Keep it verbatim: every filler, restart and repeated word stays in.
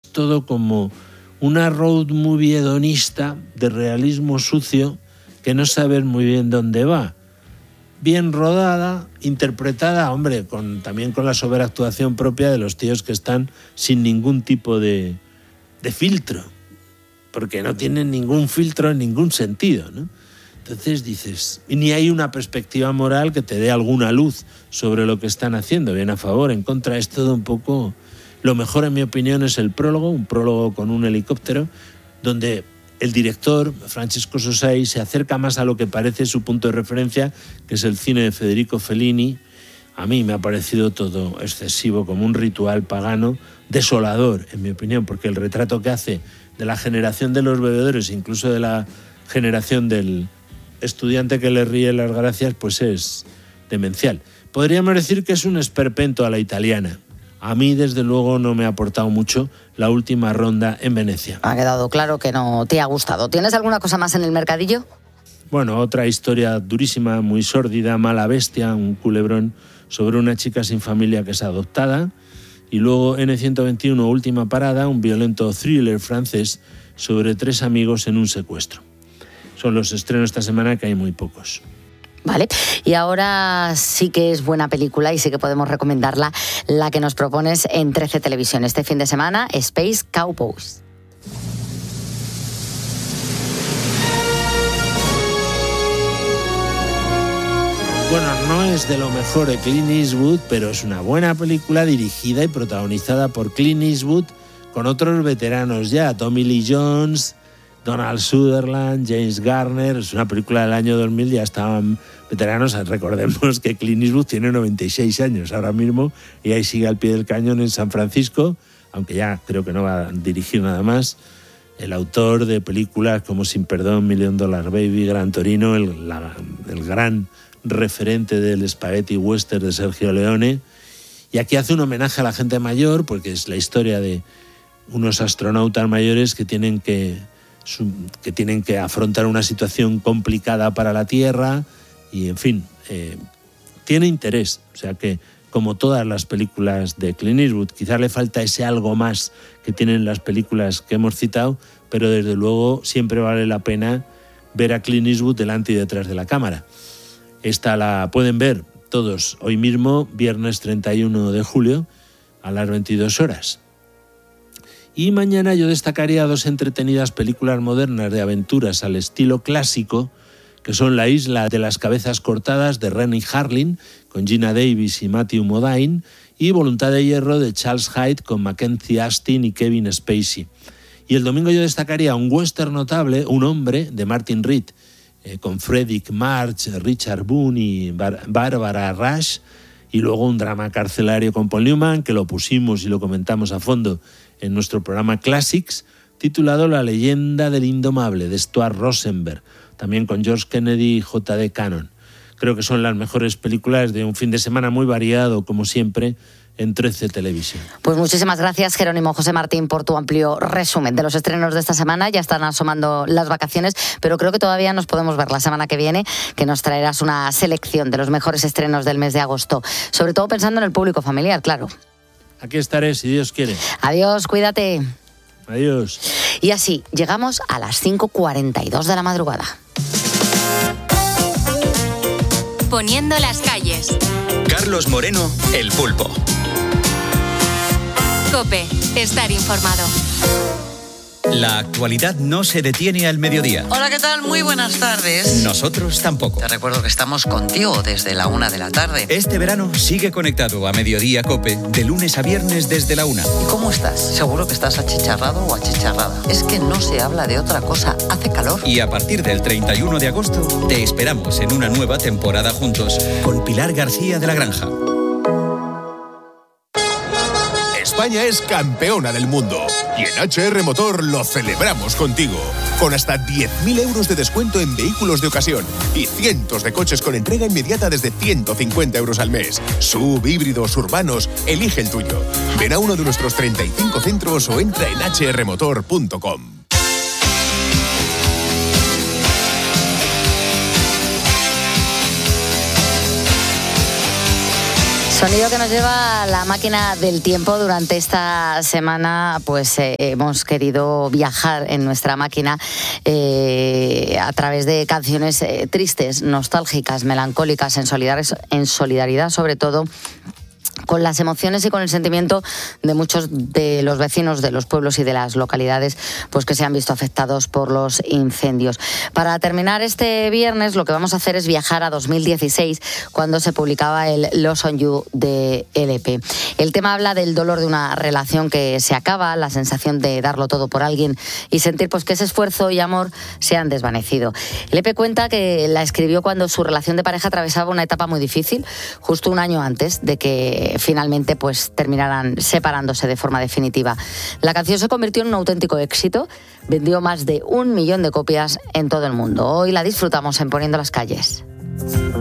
todo como una road movie hedonista de realismo sucio que no sabes muy bien dónde va. Bien rodada, interpretada, hombre, con, también con la sobreactuación propia de los tíos que están sin ningún tipo de, de filtro, porque no tienen ningún filtro en ningún sentido, ¿no? Entonces dices, y ni hay una perspectiva moral que te dé alguna luz sobre lo que están haciendo, bien a favor, en contra, es todo un poco... Lo mejor, en mi opinión, es el prólogo, un prólogo con un helicóptero, donde el director, Francesco Sosai, se acerca más a lo que parece su punto de referencia, que es el cine de Federico Fellini. A mí me ha parecido todo excesivo, como un ritual pagano, desolador, en mi opinión, porque el retrato que hace de la generación de los bebedores, incluso de la generación del estudiante que le ríe las gracias, pues es demencial. Podríamos decir que es un esperpento a la italiana. A mí, desde luego, no me ha aportado mucho la última ronda en Venecia. Ha quedado claro que no te ha gustado. ¿Tienes alguna cosa más en el mercadillo? Bueno, otra historia durísima, muy sórdida, Mala bestia, un culebrón sobre una chica sin familia que es adoptada. Y luego ene ciento veintiuno, Última parada, un violento thriller francés sobre tres amigos en un secuestro. Son los estrenos esta semana, que hay muy pocos. Vale, y ahora sí que es buena película y sí que podemos recomendarla, la que nos propones en trece Televisión este fin de semana, Space Cowboys. Bueno, no es de lo mejor de Clint Eastwood, pero es una buena película dirigida y protagonizada por Clint Eastwood con otros veteranos ya, Tommy Lee Jones, Donald Sutherland, James Garner. Es una película del año dos mil, ya estaban veteranos. Recordemos que Clint Eastwood tiene noventa y seis años ahora mismo y ahí sigue al pie del cañón en San Francisco, aunque ya creo que no va a dirigir nada más. El autor de películas como Sin Perdón, Million Dollar Baby, Gran Torino, el, la, el gran referente del spaghetti western de Sergio Leone. Y aquí hace un homenaje a la gente mayor, porque es la historia de unos astronautas mayores que tienen que, que, tienen que afrontar una situación complicada para la Tierra y, en fin, eh, tiene interés. O sea que, como todas las películas de Clint Eastwood, quizás le falta ese algo más que tienen las películas que hemos citado, pero desde luego siempre vale la pena ver a Clint Eastwood delante y detrás de la cámara. Esta la pueden ver todos hoy mismo, viernes treinta y uno de julio, a las veintidós horas. Y mañana yo destacaría dos entretenidas películas modernas de aventuras al estilo clásico, que son La isla de las cabezas cortadas, de Renny Harlin, con Gina Davis y Matthew Modine, y Voluntad de hierro, de Charles Hyde, con Mackenzie Astin y Kevin Spacey. Y el domingo yo destacaría un western notable, Un hombre, de Martin Reed, eh, con Fredric March, Richard Boone y Bar- Barbara Rush, y luego un drama carcelario con Paul Newman, que lo pusimos y lo comentamos a fondo en nuestro programa Classics, titulado La leyenda del indomable, de Stuart Rosenberg, también con George Kennedy y J D Cannon. Creo que son las mejores películas de un fin de semana muy variado, como siempre, en trece Televisión. Pues muchísimas gracias, Jerónimo José Martín, por tu amplio resumen de los estrenos de esta semana. Ya están asomando las vacaciones, pero creo que todavía nos podemos ver la semana que viene, que nos traerás una selección de los mejores estrenos del mes de agosto, sobre todo pensando en el público familiar, claro. Aquí estaré, si Dios quiere. Adiós, cuídate. Adiós. Y así llegamos a las cinco cuarenta y dos de la madrugada. Poniendo las calles. Carlos Moreno, El Pulpo. COPE, estar informado. La actualidad no se detiene al mediodía. Hola, ¿qué tal? Muy buenas tardes. Nosotros tampoco. Te recuerdo que estamos contigo desde la una de la tarde. Este verano sigue conectado a Mediodía COPE de lunes a viernes desde la una. ¿Y cómo estás? Seguro que estás achicharrado o achicharrada. Es que no se habla de otra cosa. Hace calor. Y a partir del treinta y uno de agosto te esperamos en una nueva temporada juntos con Pilar García de la Granja. España es campeona del mundo y en H R Motor lo celebramos contigo. Con hasta diez mil euros de descuento en vehículos de ocasión y cientos de coches con entrega inmediata desde ciento cincuenta euros al mes. Sub, híbridos, urbanos, elige el tuyo. Ven a uno de nuestros treinta y cinco centros o entra en h r motor punto com. Sonido que nos lleva a la máquina del tiempo. Durante esta semana pues eh, hemos querido viajar en nuestra máquina eh, a través de canciones eh, tristes, nostálgicas, melancólicas, en solidaridad, en solidaridad sobre todo con las emociones y con el sentimiento de muchos de los vecinos de los pueblos y de las localidades pues que se han visto afectados por los incendios. Para terminar este viernes lo que vamos a hacer es viajar a dos mil dieciséis, cuando se publicaba el Lost on You de L P. El tema habla del dolor de una relación que se acaba, la sensación de darlo todo por alguien y sentir pues que ese esfuerzo y amor se han desvanecido. L P cuenta que la escribió cuando su relación de pareja atravesaba una etapa muy difícil, justo un año antes de que finalmente pues terminaran separándose de forma definitiva. La canción se convirtió en un auténtico éxito, vendió más de un millón de copias en todo el mundo. Hoy la disfrutamos en Poniendo las calles.